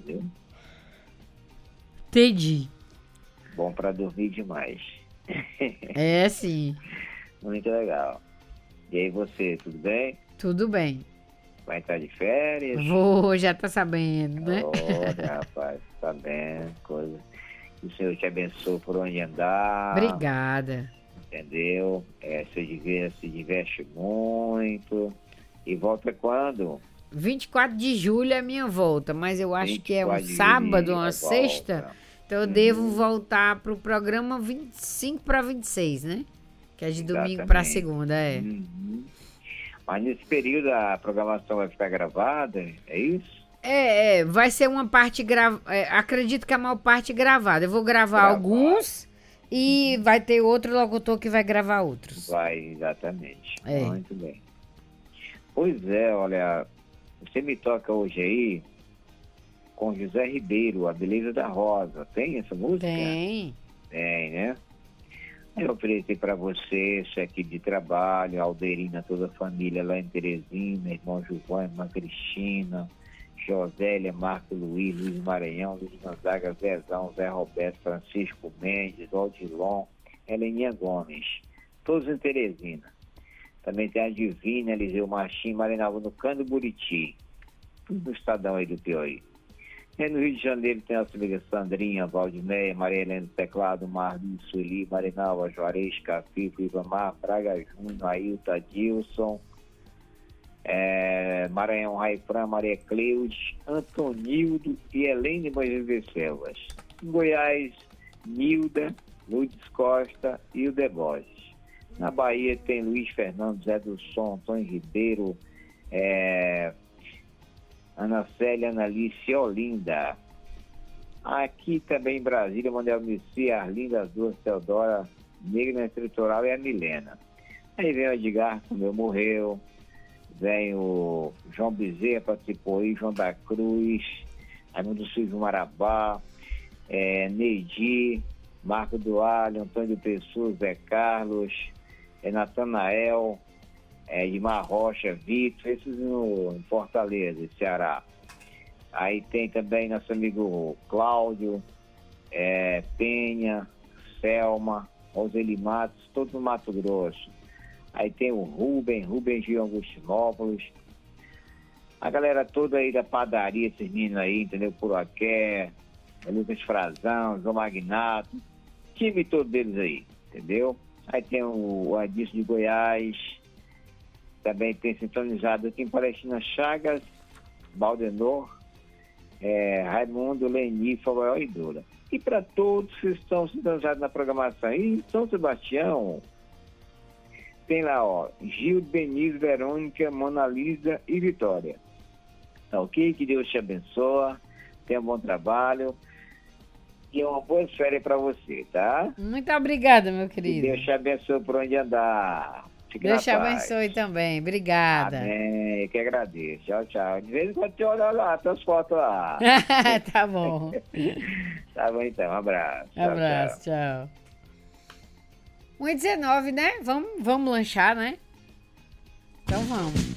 viu? Entendi. Bom pra dormir demais. É, sim. Muito legal. E aí você, tudo bem? Tudo bem. Vai entrar de férias? Vou, já tá sabendo, né? Olha, rapaz, tá bem, coisa. Que o Senhor te abençoe por onde andar. Obrigada. Entendeu? Se diverte muito. E volta quando? 24 de julho é a minha volta, mas eu acho que é um 24 de sábado, julho, uma a sexta. volta. Então eu devo voltar pro programa 25 para 26, né? Que é de domingo para Exatamente. segunda, é. Uhum. Mas nesse período a programação vai ficar gravada, é isso? Vai ser uma parte gravada. Acredito que a maior parte gravada. Eu vou gravar Gravado. alguns e vai ter outro locutor que vai gravar outros. Vai, exatamente. É. Muito bem. Pois é, olha, você me toca hoje aí com José Ribeiro, A Beleza da Rosa. Tem essa música? Tem. Tem, né? Eu ofereci para você, isso aqui de trabalho, Alderina, toda a família lá em Teresina, irmão Gilvão, irmã Cristina, Josélia, Marco Luiz, Luiz Maranhão, Luiz Gonzaga, Zezão, Zé Roberto, Francisco Mendes, Odilon, Heleninha Gomes, todos em Teresina. Também tem a Divina, Eliseu Martim, Marinalva no Cando Buriti, tudo no estadão aí do Piauí. E no Rio de Janeiro tem a família Sandrinha, Valdimeia, Maria Helena do Teclado, Marli, Sueli, Marinalva, Juarez, Cafico, Ivamar, Braga Júnior, Ailton, Adilson, Maranhão, Raifran, Maria Cleudes, Antonildo e Helene Moisés Selvas. Em Goiás, Nilda, Lourdes Costa e o Deboche. Na Bahia tem Luiz Fernando, Zé do Som, Antônio Ribeiro, Ana Célia, Analice e Olinda. Aqui também em Brasília, Manuel Messi, Arlinda, as duas, Teodora, Negra Estrutural e a Milena. Aí vem o Edgar, que meu morreu. Vem o João Bezerra, participou aí, João da Cruz, Raimundo Silvio Marabá, Neidi, Marco Dualho, Antônio Pessoa, Zé Carlos, Natanael, Edmar Rocha, Vitor, esses em Fortaleza, Ceará. Aí tem também nosso amigo Cláudio, Penha, Selma, Roseli Matos, todo no Mato Grosso. Aí tem o Rubem Gil Augustinópolis. A galera toda aí da padaria, esses meninos aí, entendeu? Puraqué, Lucas Frazão, João Magnato, time todo deles aí, entendeu? Aí tem o Adilson de Goiás, também tem sintonizado aqui em Palestina Chagas, Baldenor, Raimundo, Leni, Fabiol e Dura. E para todos que estão sintonizados na programação aí, São Sebastião, tem lá, ó, Gil, Denise, Verônica, Mona Lisa e Vitória. Tá ok? Que Deus te abençoe, tenha um bom trabalho e uma boa férias para você, tá? Muito obrigada, meu Que querido. Deus te abençoe por onde andar. Fique Deus na te paz. abençoe também. Obrigada. Amém. Eu que agradeço. Tchau, tchau. De vez em quando te olha lá, tuas fotos lá. Tá bom. Tá bom então, um abraço. Tchau, Abraço, tchau. 1h19, né? Vamos lanchar, né? Então vamos.